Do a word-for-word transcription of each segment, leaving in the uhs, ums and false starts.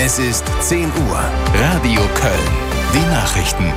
Es ist zehn Uhr. Radio Köln. Die Nachrichten.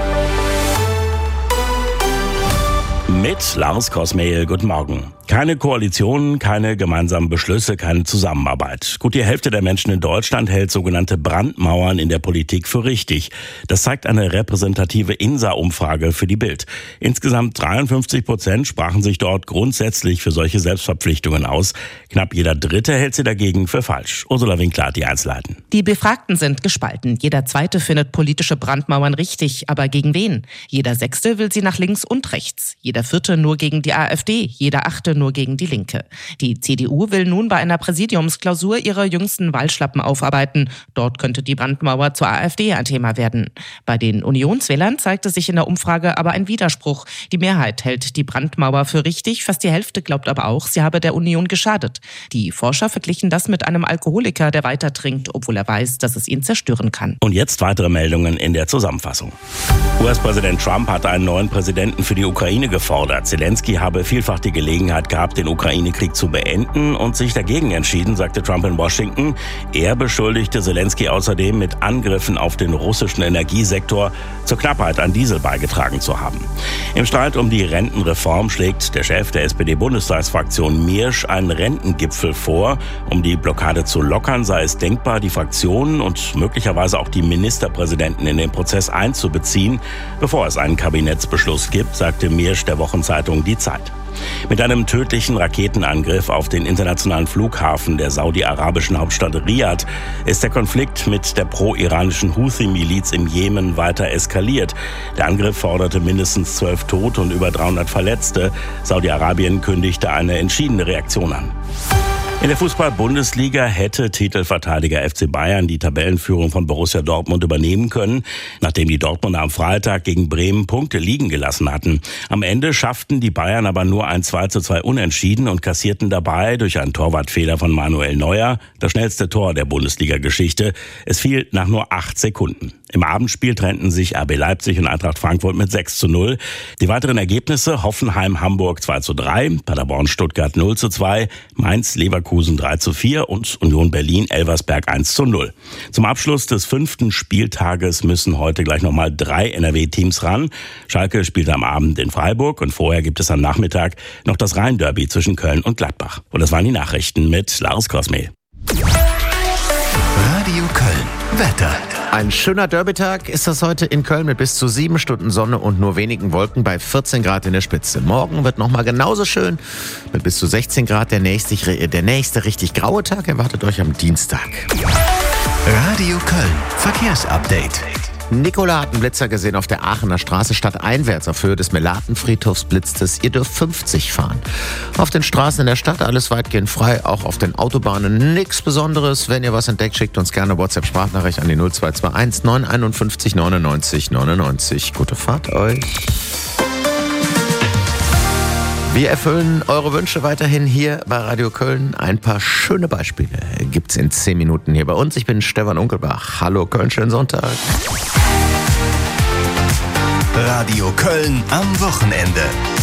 Mit Lars Kosmehl, guten Morgen. Keine Koalitionen, keine gemeinsamen Beschlüsse, keine Zusammenarbeit. Gut die Hälfte der Menschen in Deutschland hält sogenannte Brandmauern in der Politik für richtig. Das zeigt eine repräsentative INSA-Umfrage für die Bild. Insgesamt dreiundfünfzig Prozent sprachen sich dort grundsätzlich für solche Selbstverpflichtungen aus. Knapp jeder Dritte hält sie dagegen für falsch. Ursula Winkler hat die Einzelheiten. Die Befragten sind gespalten. Jeder Zweite findet politische Brandmauern richtig, aber gegen wen? Jeder Sechste will sie nach links und rechts. Jeder Vierte nur gegen die AfD. Jeder Achte nur gegen die Linke. Die C D U will nun bei einer Präsidiumsklausur ihre jüngsten Wahlschlappen aufarbeiten. Dort könnte die Brandmauer zur AfD ein Thema werden. Bei den Unionswählern zeigte sich in der Umfrage aber ein Widerspruch. Die Mehrheit hält die Brandmauer für richtig, fast die Hälfte glaubt aber auch, sie habe der Union geschadet. Die Forscher verglichen das mit einem Alkoholiker, der weiter trinkt, obwohl er weiß, dass es ihn zerstören kann. Und jetzt weitere Meldungen in der Zusammenfassung. U S-Präsident Trump hat einen neuen Präsidenten für die Ukraine gefordert. Zelensky habe vielfach die Gelegenheit gehabt, den Ukraine-Krieg zu beenden und sich dagegen entschieden, sagte Trump in Washington. Er beschuldigte Zelensky außerdem, mit Angriffen auf den russischen Energiesektor zur Knappheit an Diesel beigetragen zu haben. Im Streit um die Rentenreform schlägt der Chef der S P D-Bundestagsfraktion Miersch einen Rentengipfel vor. Um die Blockade zu lockern, sei es denkbar, die Fraktionen und möglicherweise auch die Ministerpräsidenten in den Prozess einzubeziehen, bevor es einen Kabinettsbeschluss gibt, sagte Miersch der Wochenzeitung Die Zeit. Mit einem tödlichen Raketenangriff auf den internationalen Flughafen der saudi-arabischen Hauptstadt Riad ist der Konflikt mit der pro-iranischen Houthi-Miliz im Jemen weiter eskaliert. Der Angriff forderte mindestens zwölf Tote und über dreihundert Verletzte. Saudi-Arabien kündigte eine entschiedene Reaktion an. In der Fußball-Bundesliga hätte Titelverteidiger F C Bayern die Tabellenführung von Borussia Dortmund übernehmen können, nachdem die Dortmunder am Freitag gegen Bremen Punkte liegen gelassen hatten. Am Ende schafften die Bayern aber nur ein zwei zu zwei Unentschieden und kassierten dabei durch einen Torwartfehler von Manuel Neuer das schnellste Tor der Bundesliga-Geschichte. Es fiel nach nur acht Sekunden. Im Abendspiel trennten sich R B Leipzig und Eintracht Frankfurt mit sechs zu null. Die weiteren Ergebnisse: Hoffenheim-Hamburg zwei zu drei, Paderborn-Stuttgart null zu zwei, Mainz-Leverkusen drei zu vier und Union Berlin-Elversberg eins zu null. Zum Abschluss des fünften Spieltages müssen heute gleich nochmal drei N R W-Teams ran. Schalke spielt am Abend in Freiburg und vorher gibt es am Nachmittag noch das Rhein-Derby zwischen Köln und Gladbach. Und das waren die Nachrichten mit Lars Kosmehl. Radio Köln. Wetter. Ein schöner Derbytag ist das heute in Köln mit bis zu sieben Stunden Sonne und nur wenigen Wolken bei vierzehn Grad in der Spitze. Morgen wird nochmal genauso schön mit bis zu sechzehn Grad. Der nächste, der nächste richtig graue Tag erwartet euch am Dienstag. Radio Köln. Verkehrsupdate. Nicola hat einen Blitzer gesehen auf der Aachener Straße stadteinwärts auf Höhe des Melatenfriedhofs blitzt es. Ihr dürft fünfzig fahren. Auf den Straßen in der Stadt alles weitgehend frei, auch auf den Autobahnen nichts Besonderes. Wenn ihr was entdeckt, schickt uns gerne WhatsApp-Sprachnachricht an die null zwei zwei eins neun fünf eins neun neun neun neun. Gute Fahrt euch. Wir erfüllen eure Wünsche weiterhin hier bei Radio Köln. Ein paar schöne Beispiele gibt's in zehn Minuten hier bei uns. Ich bin Stefan Unkelbach. Hallo Köln, schönen Sonntag. Radio Köln am Wochenende.